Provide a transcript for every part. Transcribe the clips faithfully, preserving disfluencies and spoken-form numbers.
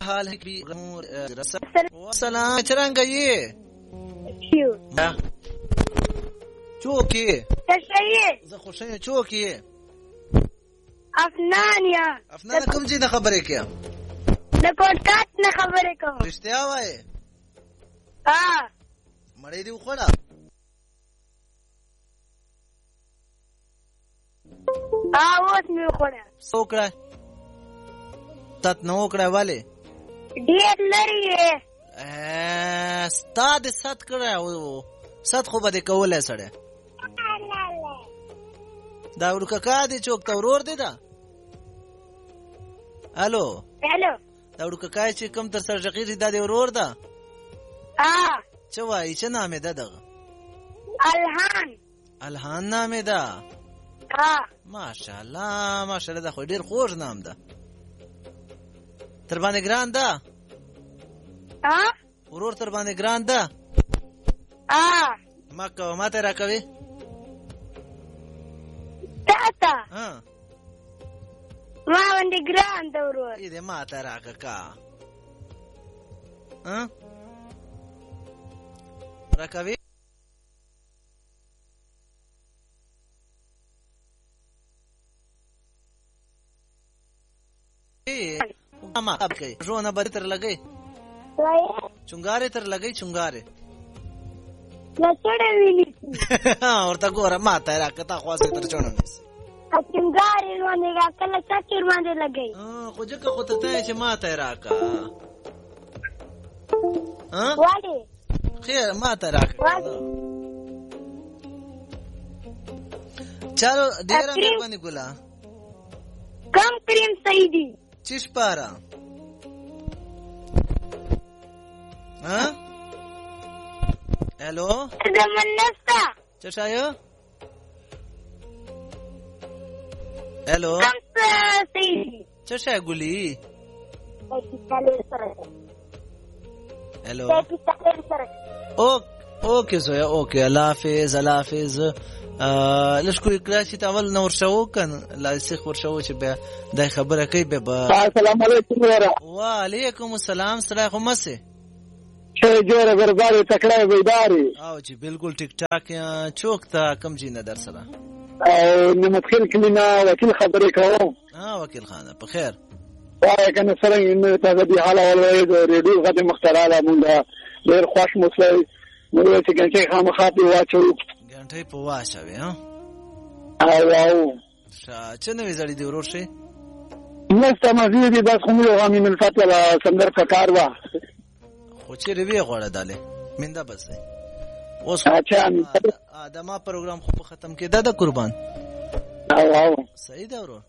حال ہے بھی سلام چرنگا یہ چوکی زه خوشی چوکی افنان یا افنان کوم ځای نه خبرې کیا د کوټکات نه خبرې کوم رښتیا وایې ها مړې دی وخوړه ها اوس مې وخوړه څوکړه تات نو وکړه والے ډېر لري ستا د ست کړه ست خو به دې کولی سړی دا ورککا دی چوک ته ورور دی دا الو الو دا ورککا چې کم تر سر ژغیر دا دی ورور ده ها څه وایي څه نام ده دغه الهان الهان نام ده ها ماشاءالله ماشاءالله دا خو ډیر خوږ نام ده تر باندې ګران ده ها ورور تر باندې ګران ده ها ما کو ماته راکوي تاتا ها ما باندې ګران ده ورور دې ماته راککا ها راکوي ما اب کوي ژوند به تر لګي چنګاره تر لګي چنګاره لچړې ویلې ورته ګوره ما ته راکته خواسته تر چونه نس چنګاره باندې راکله چکر باندې لګي خو ځکه خو ته ته چې ما ته راکا ها وادي خیر ما ته راکا چلو ډیر مهرباني ګولا کم کریم سیدی چیش پارا ها الو زمن نستا چشایو الو کم سیدی چشای ګلی الو او اوکے زویا اوکے الله حافظ الله حافظ لشکو اکرا چې تاول نور شو کنه لا سیخ ور شو چې به د خبره کوي به السلام علیکم وعلیکم السلام سره کوم څه چې جوړه غرباري تکړه ویداري او چې بالکل ټیک ټاک چوک ته کم جی نه در سره او نو مدخل کلینا وکیل خبرې کوم ها وکیل خانه په خیر وای کنه سره نو ته د حاله ولې د ریډیو غته مختراله مونږه ډېر خوش مسلې نو چې څنګه خامخاطي واچو غنټې په واشوي ها او او شا چې نو زړی دی ورور شي نسته مزید بس خو یو غامي من فتره څنګه فکر وا خو چې ری غوړه داله منده بس اوس اچھا ادمه پروګرام خو ختم کېده د قربان او او صحیح دا ورور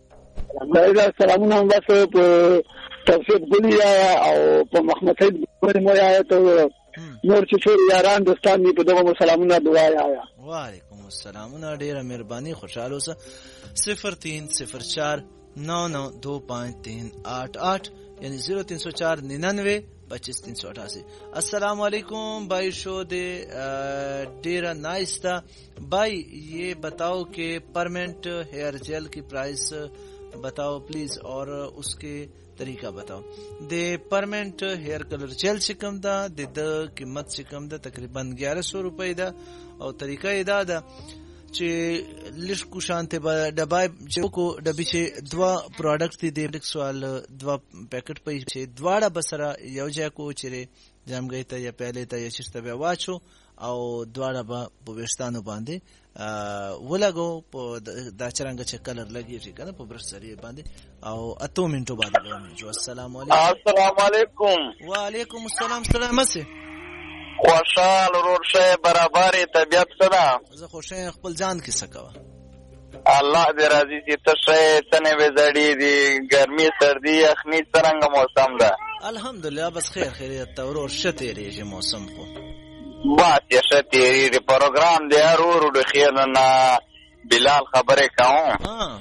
دا سلامونه بس په توفیق ګلیا او په محمد سید مو یا ته نور چې ټول یاران دوستان می په دغه سلامونه دعا یا وعلیکم السلام نو ډیره مهرباني خوشاله اوسه صفر تین صفر چار نو نو دو پانچ تین آٹھ آٹھ یعنی زیرو تین سو چار ننانوے پچیس تین سو اٹھاسی. السلام علیکم بھائی شو دے ڈیرا نائس تھا بھائی یہ بتاؤ کہ پرمنٹ ہیئر جیل کی پرائس بتاؤ پلیز اور اس کے طریقہ بتاؤ. دے پرمنٹ ہیئر کلر جیل چکم دا دے دا قیمت چکم دا تقریباً گیارہ سو روپے دا اور طریقہ ادا دا چې لږ کو شانته به ډبای چې کو ډبې چې دوا پروډکټ دي د سوال دوا پیکټ په چې دواړه بسره یو ځای کو چیرې جامګی ته یا پهلې ته یا چشته به واچو او دواړه به په وشتانو باندې ولګو په دا چرنګ چې کلر لګیږي کنه په برش سری باندې او اته منټو باندې جو. السلام علیکم. السلام علیکم. وعلیکم السلام. سلام مسه خوشحال ورور شه برابر طبیعت سره زه خوشاله خپل ځان کې سکوا الله دې راضي چې ته شه تنه وزړی دي ګرمي سردی یخني څنګه موسم ده؟ الحمدلله بس خیر خیریت ورور شته ریږي موسم خو بات یې شته ری پروګرام دی ورور د خیر نه بلال خبره کوم ها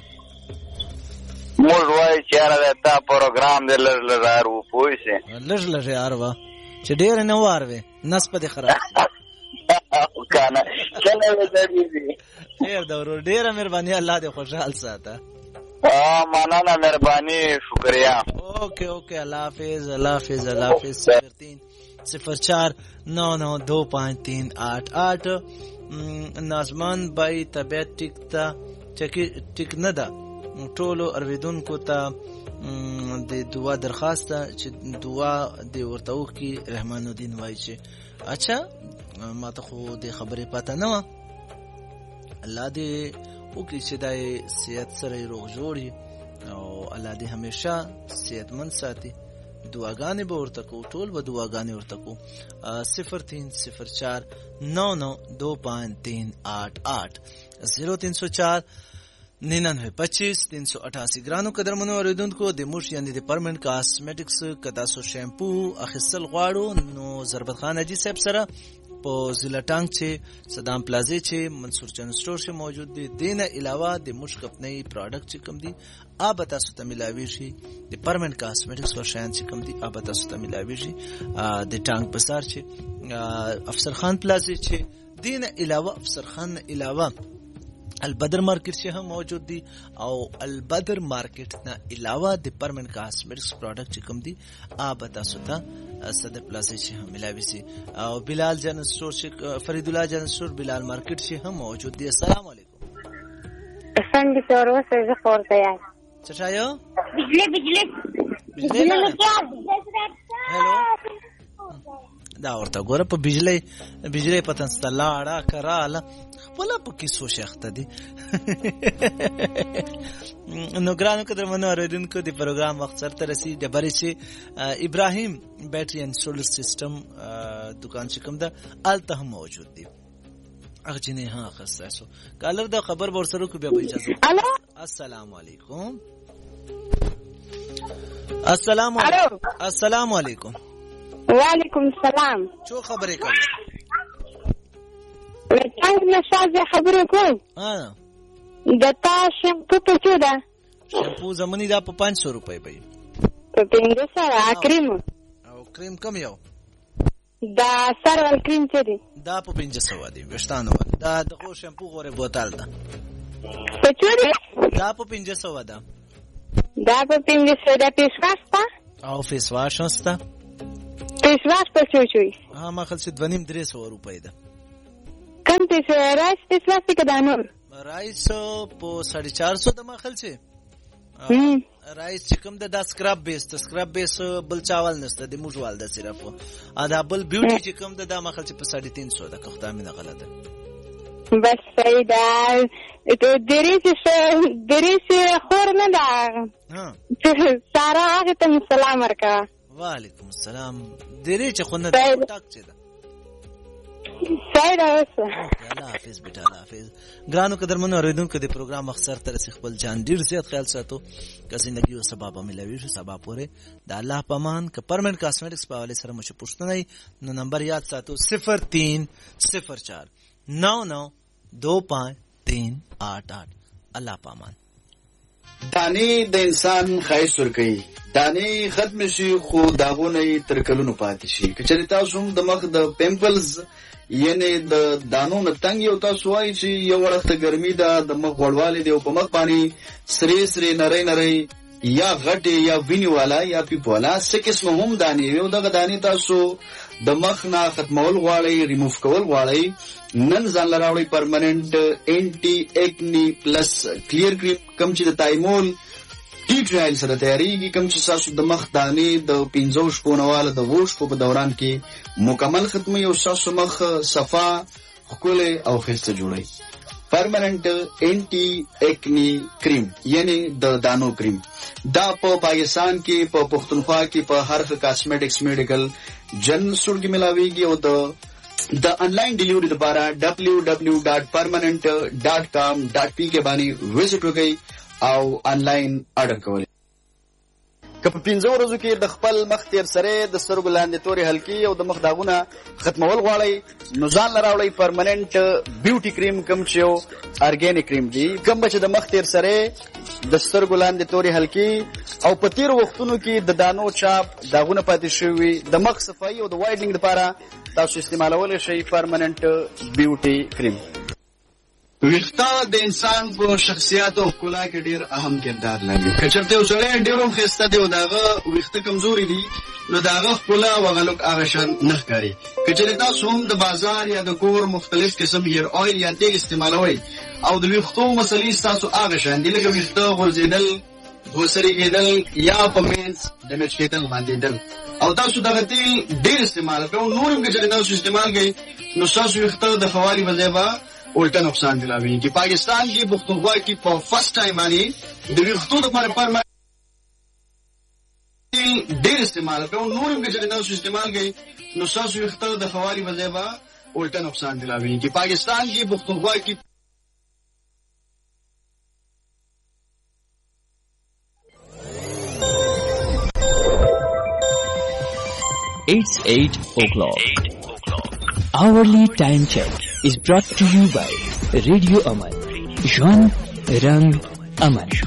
موږ وای چې را ته پروګرام دی لږ لږ ارو پوښې لږ لږ اروا چې ډیر نه واروي نس په دې خراب کنه چله دې دې خیر دا ورور ډیره مهرباني الله دې خوشحال ساته. مننه مهرباني شکریہ. اوکے اوکے اللہ حافظ اللہ حافظ اللہ حافظ. صفر تین صفر چار نو نو دو پانچ تین آٹھ آٹھ. نازمان بھائی طبیعت ټیک تا ټیک نه ده ټولو اوریدونکو ته د دعا درخواست چې دعا د ورته وکړي. رحمان الدین وایي چې اچھا ما ته خو د خبرې پته نه وه. الله دې وکړي چې دا صحت سره روغ جوړي او الله دې همیشه صحتمند ساتي. دعاګانې به ورته کوو ټول به دعاګانې ورته کوو. صفر تین صفر چار نو نو دو پانچ تین آٹھ آٹھ زیرو تین سو چار ننانوے پچیس تین سو اٹھاسی. ګرانو قدرمنو اوریدونکو د موش یعنی د پرمنټ کاسمیټکس کدا سو شیمپو اخیستل غواړو نو ضربت خان اجي صاحب سره په ضلع ټانګ چې صدام پلازې چې منصور چن سٹور کې موجود دي. دینه علاوه د موش کپنی پروډکټ چې کوم دي آب تاسو ته ملاوي شي. د پرمنټ کاسمیټکس ورشان چې کوم دي آب تاسو ته ملاوي شي. د ټانګ بازار چې افسر خان پلازې چې دینه علاوه افسر خان علاوه البدر مارکیټ چې هم موجود دي او البدر مارکیټ نه علاوه د پرمنټ کاسمیټکس پروډکټ چې کوم دي آب تاسو ته صدر پلازې چې هم ملاوي شي. او بلال جن سٹور چې فرید الله جن سٹور بلال مارکیټ چې هم موجود دي. السلام علیکم. څنګه تور وسه زه خورته یا څه شایو بجلی بجلی بجلی هلو دا ورته ګوره په بجلی بجلی پتن ستلاړه کراله خپل په کیسو شخته دي. نو ګرانو قدرمنو اوریدونکو د پروګرام وخت سره ترسي د بری چې ابراهیم بیټری اینڈ سولر سیستم دکان چې کوم ده الته هم موجود دي. اغه جنې ها خاصه کالر دا خبر ور سره کو بیا به اجازه. السلام علیکم. السلام علیکم. السلام علیکم. وعلیکم السلام. چو خبرې کوي؟ څنګه نشاز خبرې کوي؟ ها دتا شیمپو په څو ده؟ شیمپو زمونی دا په پانچ سو روپۍ به په پنځه سره. کریم او کریم کم یو دا سرول کریم څه دی؟ دا په پنځه سوه دی ویښتانو باندې. دا دغه شیمپو غوره بوتل ده په څو دی؟ دا په پنځه سوه ده. دا په پنځه سوه ده. فیس واش شته او فیس واش شته. فیس واش په څو شوی؟ ها ما خل څه دونیم درې سوه روپۍ ده. کم فیس رایس فیس واش کې دا نور رایس په ساڑھے چار سو د ما خل څه رایس چې کوم د سکراب بیس د سکراب بیس بل چاول نشته د موجوال د صرف ا دا بل بیوټي چې کوم د ما خل څه په ساڑھے تین سو د کخته مې نه غلطه. بس صحیح ده. ته درې څه درې څه خور نه ده. ها سارا هغه ته سلام ورکا. وعلیکم السلام. درې چې خو نه ټاک چي ده. صحیح ده. الله حافظ بیٹا الله حافظ. ګرانو قدرمنو اوریدونکو د پروګرام مخسر تر خپل جان ډیر زیات خیال ساتو که زندگی او سبب ملوي شو سبب پوره د الله پامان ک پرمنټ کاسمیټکس په حواله سره مو پوښتنه نو نمبر یاد ساتو صفر تین صفر چار نو نو دو پانچ تین آٹھ آٹھ. الله پامان. دانی د انسان خایس ورکي دانی ختم شي خو داغونه تر کلونو پاتې شي. کچې تاسو هم د مخ د پیمپلز یعنی د دانو نه تنګ یو تاسو وایي چې یو وخت ګرمي ده د مخ غوړوالی دی او په مخ باندې سری سری نری نری یا غټي یا ویني والا یا پیپولا څه قسم هم دانی یو دغه دانی تاسو د مخ نه ختمول غواړي ریموف کول غواړي نن ځان لراوړي پرمننت انټي اکني پلس کلیر کریم کم چې د تایمول ټی ټرایل سره تیاریږي کم چې تاسو د مخ دانی د پنځو شپو نواله د وښ په دوران کې مکمل ختمي او تاسو مخ صفا خپل او خسته جوړي. پرمننت انټي اکني کریم یعنی د دانو کریم دا په پاکستان کې په پښتونخوا کې په هر کاسمیټکس میډیکل جن سټور کې ملاويږي او د د انلاین ډیلیوري لپاره ڈبلیو ڈبلیو ڈاٹ پرمننٹ ڈاٹ کام ڈاٹ پی کې باندې وزټ وکړئ او انلاین آرډر کوئ. که په پنځه ورځو کې د خپل مخ تیر سره د سترګو لاندې تورې حلقې او د مخ داغونه ختمول غواړئ نو ځان لراوړئ پرمننٹ بیوټي کریم کم چې یو ارګینیک کریم دی کم چې د مخ تیر سره د سترګو لاندې تورې حلقې او په تیرو وختونو کې د دانو چاپ داغونه پاتې شوي د مخ صفایي او د وایډنګ لپاره تاسو استعمالولی شئ پرمننٹ بیوټي کریم. ویښته د انسان په شخصیت او ښکلا کې ډېر اهم کردار لري. که چېرته یو سړی ډېر هم ښایسته دی او د هغه ویښته کمزوري دي نو د هغه ښکلا او هغه لوک هغه شان نه ښکاري. که چېرې تاسو هم د بازار یا د کور مختلف قسم هیر آیل یا تیل استعمالوئ او د ویښتو مسلې ستاسو هغه شان دي لکه ویښته غورځېدل، دوسري کېدل یا په منځ ډمیج کېدل باندېدل او تاسو دغه تیل ډېر استعمال کوئ، نور هم که چېرې تاسو استعمال کوئ نو ستاسو ویښته د ښه والي په ځای به الټه نقصان دلاوي. پاکستان کې پښتونخوا کې په فرست ټایم باندې د ویښتو لپاره پر ډېر استعمال کوي، نور هم که چېرې تاسو استعمال کوئ نو ستاسو ویښته د ښه والي په ځای به الټه نقصان دلاوي. پاکستان کې پښتونخوا کې It's eight o'clock. Hourly time check is brought to you by Radio Aman. Jwan Rang Aman.